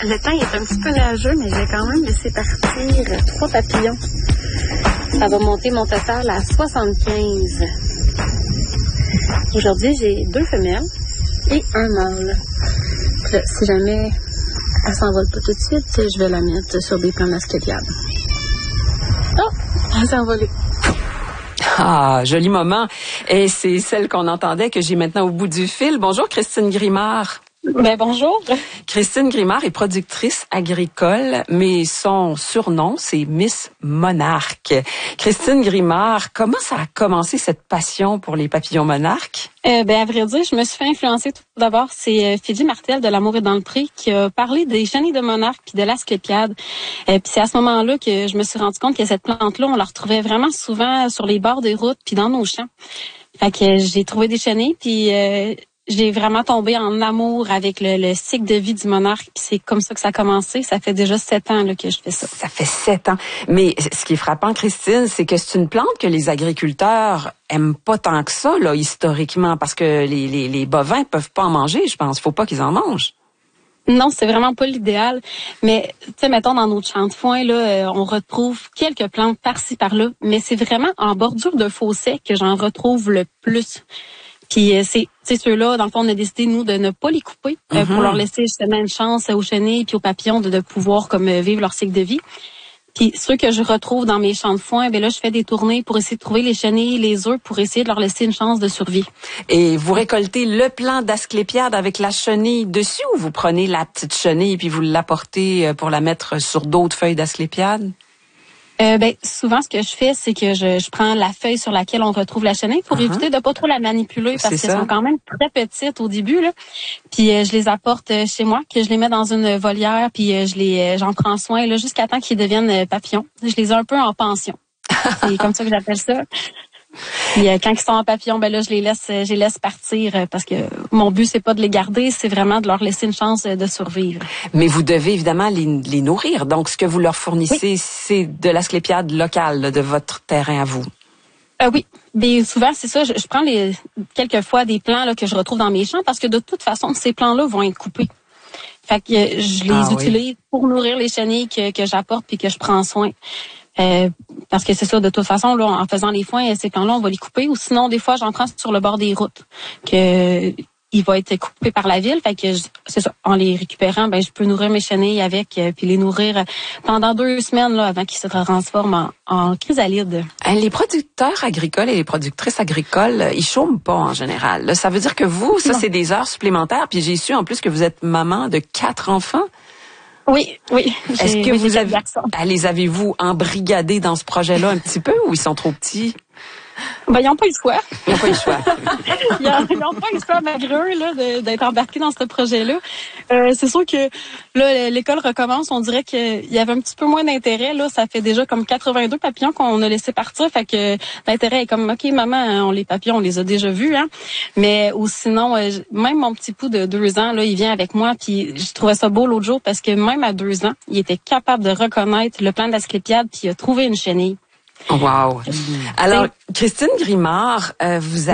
Le temps est un petit peu nuageux, mais je vais quand même laisser partir 3 papillons. Ça va monter mon total à 75. Aujourd'hui, j'ai 2 femelles et un mâle. Là, si jamais elle s'envole pas tout de suite, je vais la mettre sur des plants d'asclépiade. Oh, elle s'est envolée. Ah, joli moment. Et c'est celle qu'on entendait que j'ai maintenant au bout du fil. Bonjour, Christine Grimard. Ben, bonjour. Christine Grimard est productrice agricole, mais son surnom, c'est Miss Monarque. Christine Grimard, comment ça a commencé cette passion pour les papillons monarques? À vrai dire, je me suis fait influencer tout d'abord. C'est Fidji Martel de L'Amour est dans le pré qui a parlé des chenilles de monarque puis de l'asclépiade. Puis c'est à ce moment-là que je me suis rendu compte que cette plante-là, on la retrouvait vraiment souvent sur les bords des routes puis dans nos champs. Fait que j'ai trouvé des chenilles puis j'ai vraiment tombé en amour avec le cycle de vie du monarque. C'est comme ça que ça a commencé. Ça fait déjà 7 ans là, que je fais ça. Ça fait 7 ans. Mais ce qui est frappant, Christine, c'est que c'est une plante que les agriculteurs aiment pas tant que ça, là, historiquement, parce que les bovins peuvent pas en manger, je pense. Faut pas qu'ils en mangent. Non, c'est vraiment pas l'idéal. Mais, tu sais, mettons, dans notre champ de foin, là, on retrouve quelques plantes par-ci, par-là. Mais c'est vraiment en bordure de fossé que j'en retrouve le plus. Puis c'est ceux-là, dans le fond, on a décidé, nous, de ne pas les couper pour leur laisser justement une chance aux chenilles puis aux papillons de pouvoir comme vivre leur cycle de vie. Puis ceux que je retrouve dans mes champs de foin, ben là, je fais des tournées pour essayer de trouver les chenilles, les œufs, pour essayer de leur laisser une chance de survie. Et vous récoltez le plant d'asclépiade avec la chenille dessus ou vous prenez la petite chenille puis vous l'apportez pour la mettre sur d'autres feuilles d'asclépiade? Souvent, ce que je fais, c'est que je prends la feuille sur laquelle on retrouve la chenille pour éviter de pas trop la manipuler parce qu'elles sont quand même très petites au début, là. Puis je les apporte chez moi, que je les mets dans une volière, puis j'en prends soin là jusqu'à temps qu'ils deviennent papillons. Je les ai un peu en pension. C'est comme ça que j'appelle ça. Puis quand ils sont en papillon, ben là je les laisse partir parce que mon but c'est pas de les garder, c'est vraiment de leur laisser une chance de survivre. Mais vous devez évidemment les nourrir. Donc ce que vous leur fournissez, c'est de l'asclépiade locale là, de votre terrain à vous. Oui, mais souvent c'est ça. Je prends quelquefois des plants là que je retrouve dans mes champs parce que de toute façon ces plants-là vont être coupés. Fait que je les utilise pour nourrir les chenilles que j'apporte puis que je prends soin. Parce que c'est ça, de toute façon, là, en faisant les foins, ces plants-là, on va les couper. Ou sinon, des fois, j'en prends sur le bord des routes, que il va être coupé par la ville. Fait que c'est ça, en les récupérant, ben je peux nourrir mes chenilles avec, puis les nourrir pendant 2 semaines là, avant qu'ils se transforment en chrysalides. Les producteurs agricoles et les productrices agricoles, ils chôment pas en général. Là, ça veut dire que vous, ça, c'est des heures supplémentaires. Puis j'ai su en plus que vous êtes maman de 4 enfants. Oui. Est-ce que vous les avez-vous embrigadés dans ce projet-là un petit peu ou ils sont trop petits? Ben, ils n'ont pas eu le choix. Ils n'ont pas eu le choix. Ils n'ont pas eu le choix, malgré eux, là, d'être embarqués dans ce projet-là. C'est sûr que, là, l'école recommence. On dirait qu'il y avait un petit peu moins d'intérêt, là. Ça fait déjà comme 82 papillons qu'on a laissé partir. Fait que l'intérêt est comme, OK, maman, les papillons, on les a déjà vus, hein. Mais, ou sinon, même mon petit pou de 2 ans, là, il vient avec moi. Puis, je trouvais ça beau l'autre jour parce que même à 2 ans, il était capable de reconnaître le plant d'asclépiade puis il a trouvé une chenille. Wow. Alors, Christine Grimard, vous